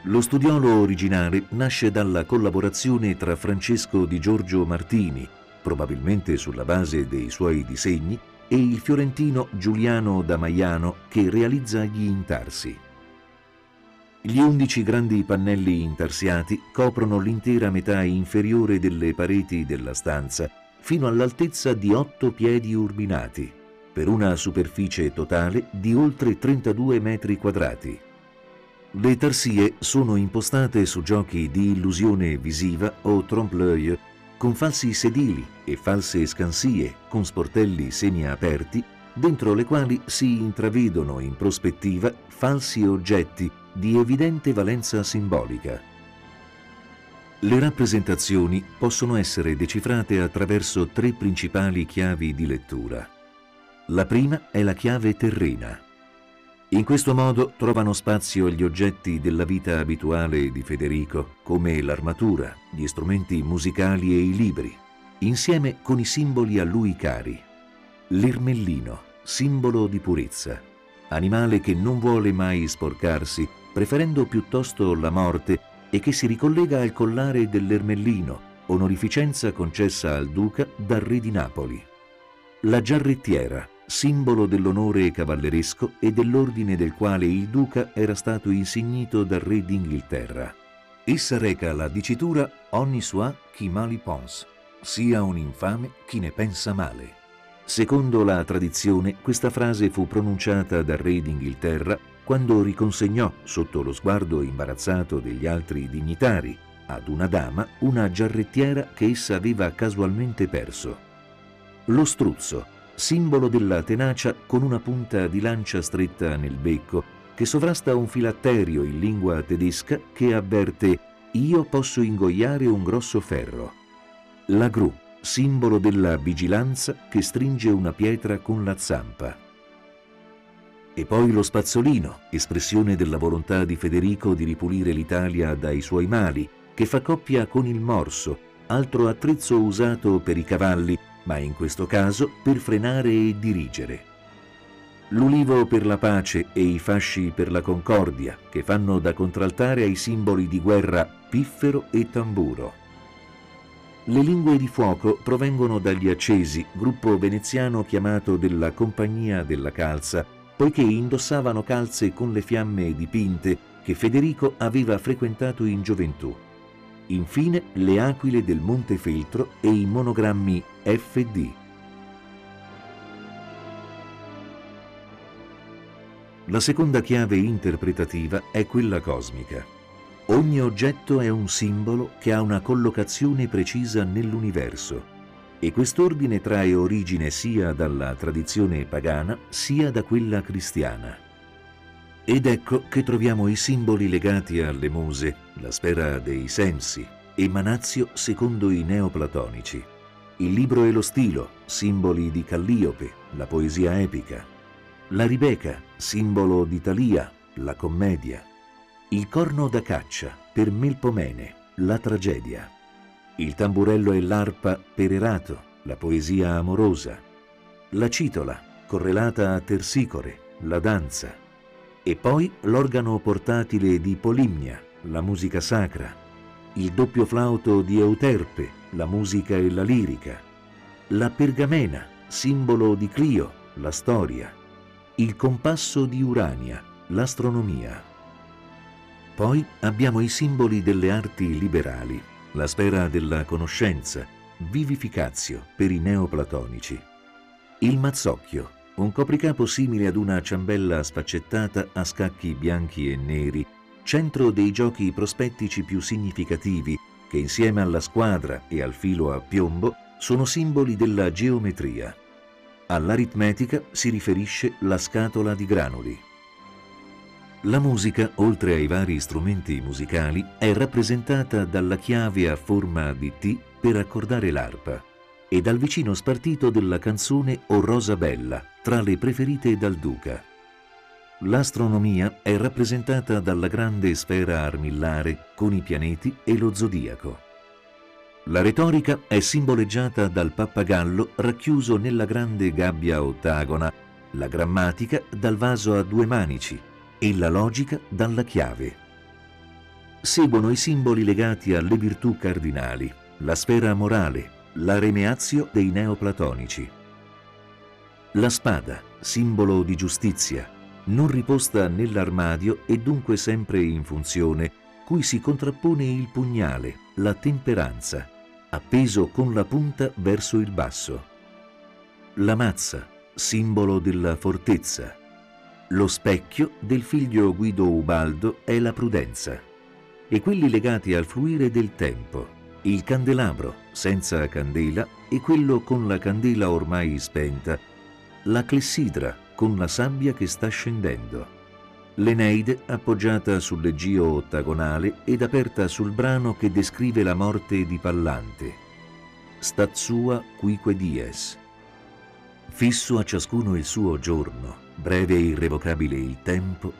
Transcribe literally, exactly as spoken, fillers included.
Lo studiolo originale nasce dalla collaborazione tra Francesco di Giorgio Martini, probabilmente sulla base dei suoi disegni, e il fiorentino Giuliano da Maiano, che realizza gli intarsi. Gli undici grandi pannelli intarsiati coprono l'intera metà inferiore delle pareti della stanza, fino all'altezza di otto piedi urbinati, per una superficie totale di oltre trentadue metri quadrati. Le tarsie sono impostate su giochi di illusione visiva o trompe-l'œil, con falsi sedili e false scansie con sportelli semiaperti, dentro le quali si intravedono in prospettiva falsi oggetti di evidente valenza simbolica. Le rappresentazioni possono essere decifrate attraverso tre principali chiavi di lettura. La prima è la chiave terrena. In questo modo trovano spazio gli oggetti della vita abituale di Federico, come l'armatura, gli strumenti musicali e i libri, insieme con i simboli a lui cari. L'ermellino, simbolo di purezza, animale che non vuole mai sporcarsi, preferendo piuttosto la morte, e che si ricollega al collare dell'ermellino, onorificenza concessa al duca dal re di Napoli. La giarrettiera, simbolo dell'onore cavalleresco e dell'ordine del quale il duca era stato insignito dal re d'Inghilterra. Essa reca la dicitura «Honni soit qui mal y pense», sia un infame chi ne pensa male. Secondo la tradizione, questa frase fu pronunciata dal re d'Inghilterra quando riconsegnò, sotto lo sguardo imbarazzato degli altri dignitari, ad una dama una giarrettiera che essa aveva casualmente perso. Lo struzzo, simbolo della tenacia con una punta di lancia stretta nel becco, che sovrasta un filatterio in lingua tedesca che avverte «Io posso ingoiare un grosso ferro». La gru, simbolo della vigilanza che stringe una pietra con la zampa. E poi lo spazzolino, espressione della volontà di Federico di ripulire l'Italia dai suoi mali, che fa coppia con il morso, altro attrezzo usato per i cavalli, ma in questo caso per frenare e dirigere. L'ulivo per la pace e i fasci per la concordia, che fanno da contraltare ai simboli di guerra piffero e tamburo. Le lingue di fuoco provengono dagli Accesi, gruppo veneziano chiamato della Compagnia della Calza, poiché indossavano calze con le fiamme dipinte che Federico aveva frequentato in gioventù. Infine le aquile del Montefeltro e i monogrammi F D. La seconda chiave interpretativa è quella cosmica. Ogni oggetto è un simbolo che ha una collocazione precisa nell'universo, e quest'ordine trae origine sia dalla tradizione pagana sia da quella cristiana. Ed ecco che troviamo i simboli legati alle muse, la sfera dei sensi, e Manazio secondo i neoplatonici. Il libro e lo stilo, simboli di Calliope, la poesia epica. La ribeca, simbolo di Talia, la commedia. Il corno da caccia, per Melpomene, la tragedia. Il tamburello e l'arpa per Erato, la poesia amorosa. La citola, correlata a Tersicore, la danza. E poi l'organo portatile di Polimnia, la musica sacra. Il doppio flauto di Euterpe, la musica e la lirica. La pergamena, simbolo di Clio, la storia. Il compasso di Urania, l'astronomia. Poi abbiamo i simboli delle arti liberali, la sfera della conoscenza, vivificatio per i neoplatonici. Il mazzocchio, un copricapo simile ad una ciambella sfaccettata a scacchi bianchi e neri, centro dei giochi prospettici più significativi, che insieme alla squadra e al filo a piombo sono simboli della geometria. All'aritmetica si riferisce la scatola di granuli. La musica, oltre ai vari strumenti musicali, è rappresentata dalla chiave a forma di T per accordare l'arpa e dal vicino spartito della canzone O Rosa Bella, tra le preferite dal duca. L'astronomia è rappresentata dalla grande sfera armillare con i pianeti e lo zodiaco. La retorica è simboleggiata dal pappagallo racchiuso nella grande gabbia ottagona, la grammatica dal vaso a due manici, e la logica dalla chiave. seguono i simboli legati alle virtù cardinali, la sfera morale, la remeazio dei neoplatonici. La spada, simbolo di giustizia, non riposta nell'armadio e dunque sempre in funzione, cui si contrappone il pugnale, la temperanza, appeso con la punta verso il basso. La mazza, simbolo della fortezza. Lo specchio del figlio Guido Ubaldo è la prudenza. E quelli legati al fluire del tempo, il candelabro senza candela e quello con la candela ormai spenta, la clessidra con la sabbia che sta scendendo, l'Eneide appoggiata sull'Egio ottagonale ed aperta sul brano che descrive la morte di Pallante, Stat sua quique dies. Fisso a ciascuno il suo giorno, breve e irrevocabile il tempo,